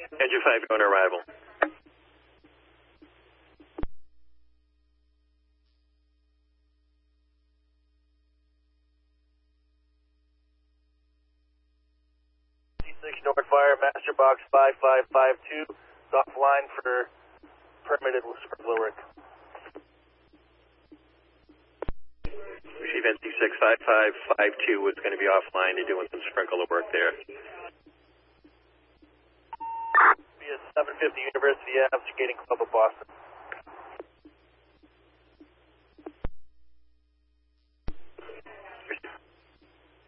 Engine 5 on arrival. Northfire, master box 5552, is offline for permitted sprinkler work. Receive NC6 5552 was going to be offline. They're doing some sprinkler work there. Via 750 University Ave, Skating Club of Boston.